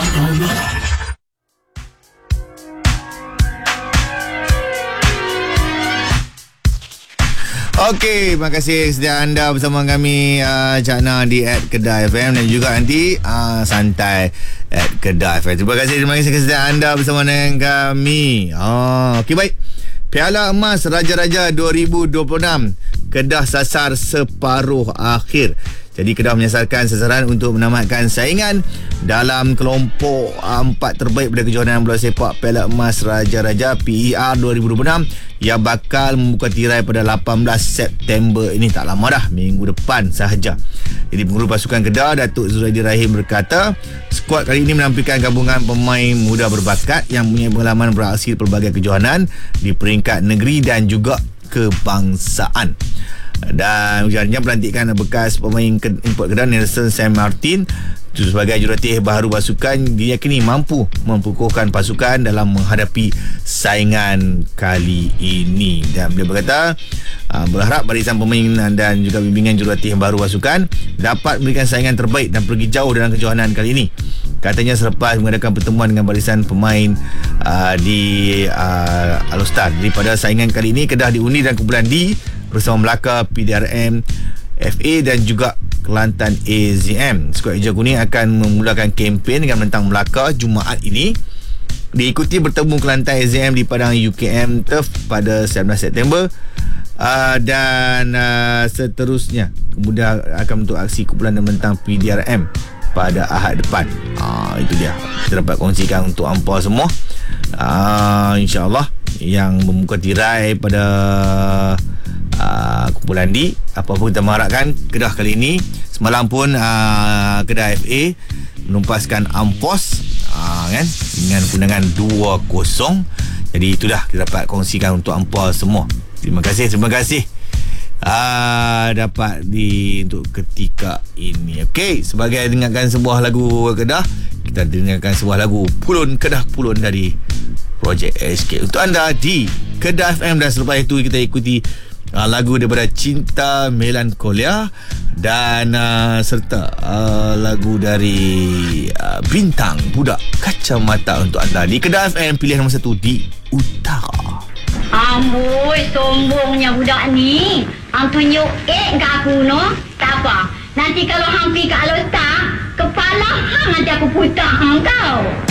Okey, terima kasih sedia anda bersama kami Cak Na di @Kedah FM dan juga nanti Santai @Kedah FM. Terima kasih kesediaan anda bersama dengan kami. Okey, baik. Piala Emas Raja-Raja 2026 Kedah sasar separuh akhir. Jadi Kedah menyasarkan sasaran untuk menamatkan saingan dalam kelompok 4 terbaik pada kejohanan bola sepak Piala Emas Raja-Raja PER 2026 yang bakal membuka tirai pada 18 September ini. Tak lama dah, minggu depan sahaja. Jadi pengurus pasukan Kedah Datuk Zuraidi Rahim berkata, skuad kali ini menampilkan gabungan pemain muda berbakat yang punya pengalaman beraksi di pelbagai kejohanan di peringkat negeri dan juga kebangsaan. Dan ujarnya pelantikan bekas pemain import Kedah Nelson Sam Martin sebagai jurulatih baharu pasukan diyakini mampu mempukuhkan pasukan dalam menghadapi saingan kali ini. Dan beliau berkata berharap barisan pemain dan juga bimbingan jurulatih baru pasukan dapat memberikan saingan terbaik dan pergi jauh dalam kejohanan kali ini. Katanya selepas mengadakan pertemuan dengan barisan pemain di Alostar. Daripada saingan kali ini, Kedah diundi dalam kumpulan D bersama Melaka, PDRM, FA dan juga Kelantan AZM. Skuad hijau kuning akan memulakan kempen dengan menentang Melaka Jumaat ini. Diikuti bertemu Kelantan AZM di padang UKM Turf pada 19 September. Dan seterusnya kemudian akan bentuk aksi kumpulan dan menentang PDRM pada Ahad depan. Itu dia, kita dapat kongsikan untuk ampau semua. InsyaAllah yang membuka tirai pada kumpulan D. Apa-apa kita mengharapkan Kedah kali ini. Semalam pun Kedah FA menumpaskan Ampos kan, dengan kemenangan 2-0. Jadi itulah kita dapat kongsikan untuk ampau semua. Terima kasih dapat untuk ketika ini. Okey, sebagai dengarkan sebuah lagu Kedah, kita dengarkan sebuah lagu Pulun Kedah Pulun dari Projek SK untuk anda di Kedah FM. Dan selepas itu kita ikuti lagu daripada Cinta Melankolia dan serta lagu dari Bintang Budak Kacamata untuk anda di Kedah FM, pilihan nombor 1 di Utara. Amboi, sombongnya budak ni. Hang tunjuk kat aku no. Tak apa. Nanti kalau hang pergi kat Alostar, kepala hang nanti aku putar hang kau.